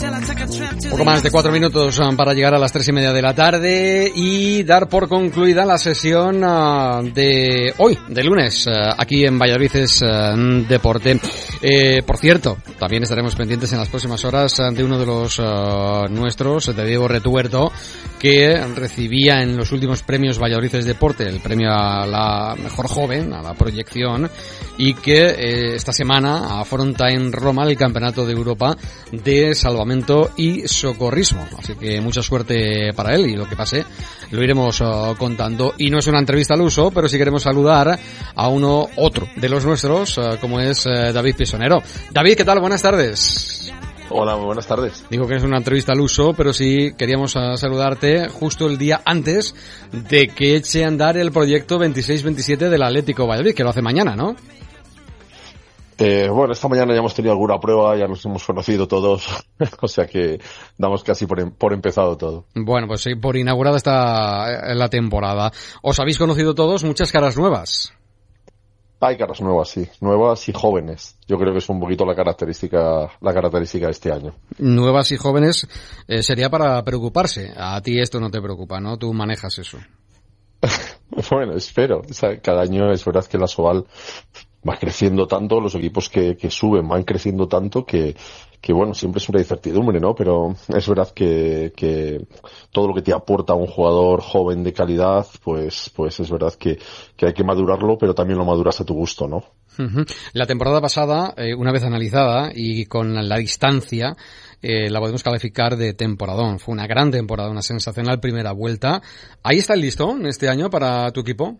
Poco más de 4 minutos para llegar a las 3:30 de la tarde y dar por concluida la sesión de hoy, de lunes, aquí en Valladolid Deporte. Por cierto, también estaremos pendientes en las próximas horas de uno de los nuestros, de Diego Retuerto, que recibía en los últimos premios Valladolid Deporte el premio a la mejor joven, a la proyección, y que esta semana afronta en Roma el Campeonato de Europa de Salvamento y Socorrismo. Así que mucha suerte para él y lo que pase lo iremos contando. Y no es una entrevista al uso, pero sí queremos saludar a otro de los nuestros, como es David Pisonero. David, ¿qué tal? Buenas tardes. Hola, muy buenas tardes. Digo que es una entrevista al uso, pero sí queríamos saludarte justo el día antes de que eche a andar el proyecto 26-27 del Atlético Valladolid, que lo hace mañana, ¿no? Bueno, esta mañana ya hemos tenido alguna prueba, ya nos hemos conocido todos, o sea que damos casi por empezado todo. Bueno, pues sí, por inaugurada está la temporada. ¿Os habéis conocido todos? Muchas caras nuevas. Hay caras nuevas, sí, nuevas y jóvenes. Yo creo que es un poquito la característica de este año. Nuevas y jóvenes sería para preocuparse. A ti esto no te preocupa, ¿no? Tú manejas eso. Bueno, espero. O sea, cada año es verdad que la Soval va creciendo tanto, los equipos que suben van creciendo tanto que bueno, siempre es una incertidumbre, ¿no? Pero es verdad que todo lo que te aporta un jugador joven de calidad, pues es verdad que hay que madurarlo, pero también lo maduras a tu gusto, ¿no? Uh-huh. La temporada pasada, una vez analizada y con la distancia, la podemos calificar de temporadón. Fue una gran temporada, una sensacional primera vuelta. ¿Ahí está el listón este año para tu equipo?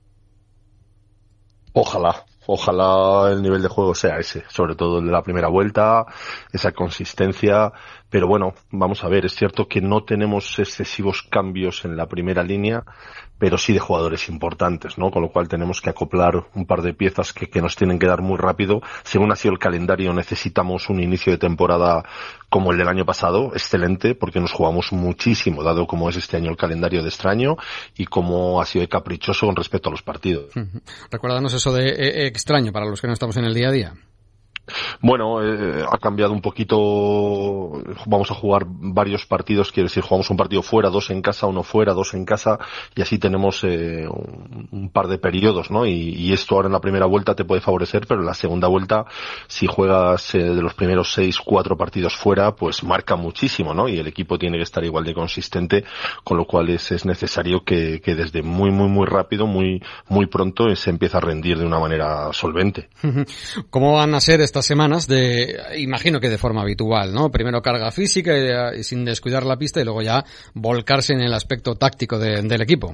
Ojalá el nivel de juego sea ese, sobre todo el de la primera vuelta, esa consistencia, pero bueno, vamos a ver, es cierto que no tenemos excesivos cambios en la primera línea, pero sí de jugadores importantes, ¿no? Con lo cual tenemos que acoplar un par de piezas que nos tienen que dar muy rápido. Según ha sido el calendario, necesitamos un inicio de temporada como el del año pasado, excelente, porque nos jugamos muchísimo, dado como es este año el calendario de extraño y como ha sido de caprichoso con respecto a los partidos. Recuérdanos eso de extraño para los que no estamos en el día a día. Bueno, ha cambiado un poquito, vamos a jugar varios partidos, quiere decir, jugamos un partido fuera, 2 en casa, 1 fuera, 2 en casa, y así tenemos un par de periodos, ¿no? Y esto ahora en la primera vuelta te puede favorecer, pero en la segunda vuelta, si juegas de los primeros 6, 4 partidos fuera, pues marca muchísimo, ¿no? Y el equipo tiene que estar igual de consistente, con lo cual es necesario que desde muy rápido, muy pronto, se empiece a rendir de una manera solvente. ¿Cómo van a ser estas semanas imagino que de forma habitual, ¿no? Primero carga física y sin descuidar la pista y luego ya volcarse en el aspecto táctico del equipo?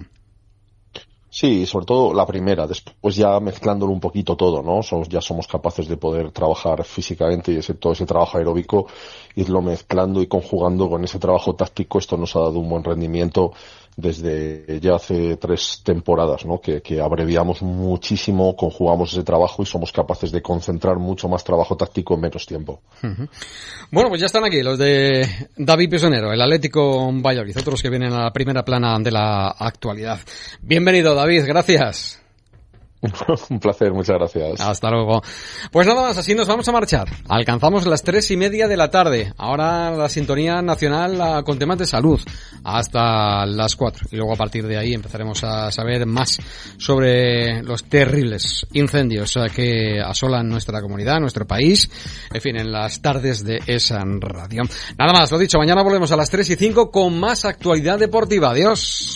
Sí, sobre todo la primera, después ya mezclándolo un poquito todo, ¿no? Ya somos capaces de poder trabajar físicamente y todo ese trabajo aeróbico, irlo mezclando y conjugando con ese trabajo táctico. Esto nos ha dado un buen rendimiento desde ya hace 3 temporadas, ¿no? Que abreviamos muchísimo, conjugamos ese trabajo y somos capaces de concentrar mucho más trabajo táctico en menos tiempo. Uh-huh. Bueno, pues ya están aquí los de David Pisonero, el Atlético Valladolid, otros que vienen a la primera plana de la actualidad. Bienvenido, David, gracias. Un placer, muchas gracias. Hasta luego. Pues nada más, así nos vamos a marchar. Alcanzamos las 3:30 de la tarde. Ahora la sintonía nacional con temas de salud hasta las 4. Y luego a partir de ahí empezaremos a saber más sobre los terribles incendios que asolan nuestra comunidad, nuestro país. En fin, en las tardes de esa radio. Nada más, lo dicho, mañana volvemos a las 3:05 con más actualidad deportiva. Adiós.